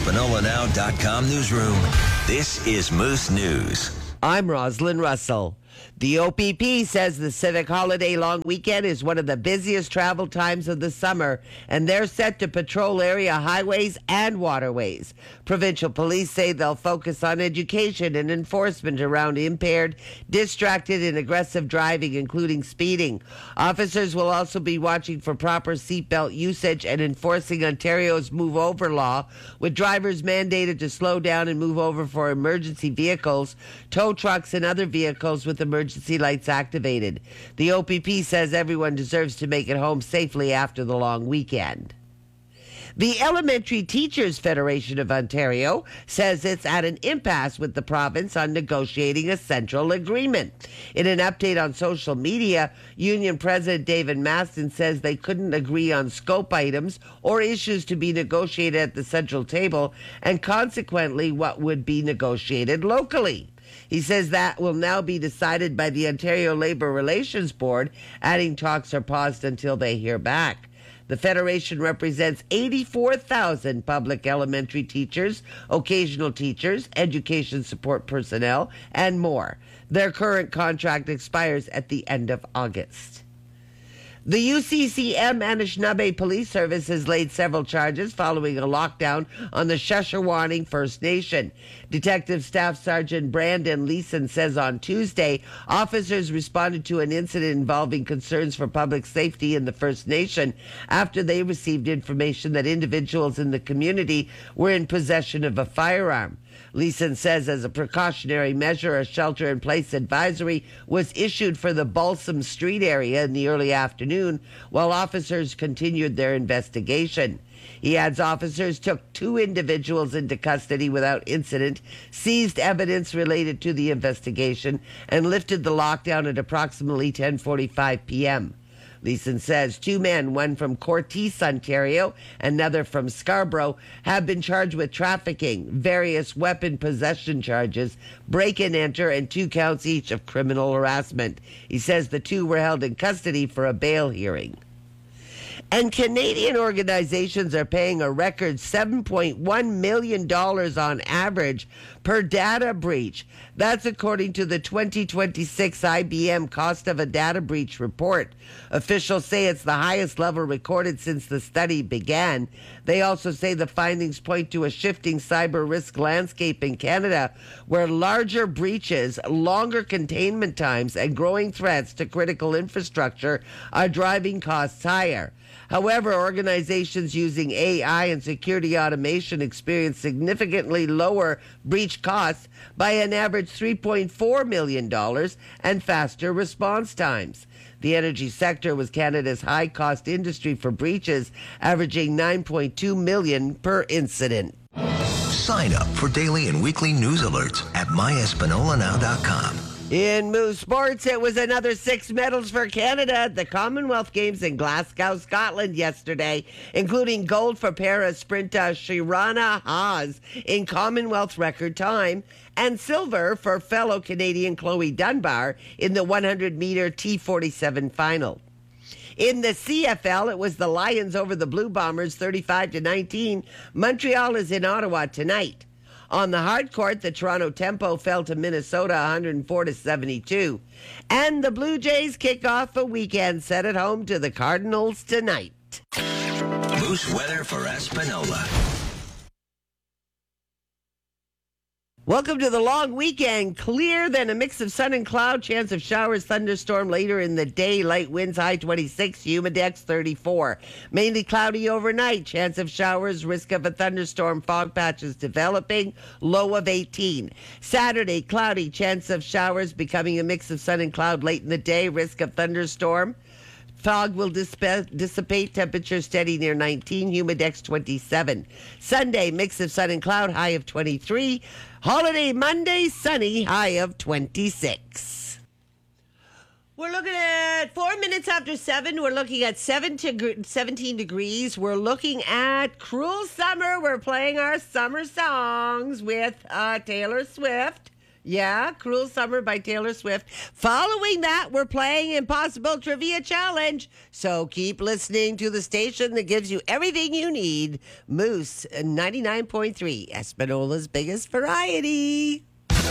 EspanolaNow.com newsroom. This is Moose News. I'm Rosalind Russell. The OPP says the civic holiday long weekend is one of the busiest travel times of the summer, and they're set to patrol area highways and waterways. Provincial police say they'll focus on education and enforcement around impaired, distracted, and aggressive driving, including speeding. Officers will also be watching for proper seatbelt usage and enforcing Ontario's Move Over law, with drivers mandated to slow down and move over for emergency vehicles, tow trucks, and other vehicles with emergency lights activated. The OPP says everyone deserves to make it home safely after the long weekend. The Elementary Teachers Federation of Ontario says it's at an impasse with the province on negotiating a central agreement. In an update on social media, Union President David Maston says they couldn't agree on scope items or issues to be negotiated at the central table, and consequently what would be negotiated locally. He says that will now be decided by the Ontario Labour Relations Board, adding talks are paused until they hear back. The Federation represents 84,000 public elementary teachers, occasional teachers, education support personnel, and more. Their current contract expires at the end of August. The UCCM Anishinaabe Police Service has laid several charges following a lockdown on the Sheshawaning First Nation. Detective Staff Sergeant Brandon Leeson says on Tuesday, officers responded to an incident involving concerns for public safety in the First Nation after they received information that individuals in the community were in possession of a firearm. Leeson says as a precautionary measure, a shelter-in-place advisory was issued for the Balsam Street area in the early afternoon while officers continued their investigation. He adds officers took 2 individuals into custody without incident, seized evidence related to the investigation, and lifted the lockdown at approximately 10:45 p.m. Leeson says 2 men, one from Courtice, Ontario, another from Scarborough, have been charged with trafficking, various weapon possession charges, break-and-enter, and 2 counts each of criminal harassment. He says the 2 were held in custody for a bail hearing. And Canadian organizations are paying a record $7.1 million on average per data breach. That's according to the 2026 IBM Cost of a Data Breach report. Officials say it's the highest level recorded since the study began. They also say the findings point to a shifting cyber risk landscape in Canada, where larger breaches, longer containment times, and growing threats to critical infrastructure are driving costs higher. However, organizations using AI and security automation experience significantly lower breach costs by an average $3.4 million and faster response times. The energy sector was Canada's high-cost industry for breaches, averaging $9.2 million per incident. Sign up for daily and weekly news alerts at myespanolanow.com. In Moose Sports, it was another 6 medals for Canada at the Commonwealth Games in Glasgow, Scotland yesterday, including gold for para sprinter Shirana Haas in Commonwealth record time and silver for fellow Canadian Chloe Dunbar in the 100-meter T47 final. In the CFL, it was the Lions over the Blue Bombers 35-19. Montreal is in Ottawa tonight. On the hard court, the Toronto Tempo fell to Minnesota 104-72. And the Blue Jays kick off a weekend set at home to the Cardinals tonight. Moose weather for Espanola. Welcome to the long weekend. Clear, then a mix of sun and cloud. Chance of showers, thunderstorm later in the day. Light winds, high 26, humidex 34. Mainly cloudy overnight. Chance of showers, risk of a thunderstorm, fog patches developing, low of 18. Saturday, cloudy, chance of showers becoming a mix of sun and cloud late in the day. Risk of thunderstorm. Fog will dissipate, temperature steady near 19, humidex 27. Sunday, mix of sun and cloud, high of 23. Holiday Monday, sunny, high of 26. We're looking at 4 minutes after 7. We're looking at 17 degrees. We're looking at Cruel Summer. We're playing our summer songs with Taylor Swift. Yeah, Cruel Summer by Taylor Swift. Following that, we're playing Impossible Trivia Challenge. So keep listening to the station that gives you everything you need. Moose 99.3, Espanola's biggest variety.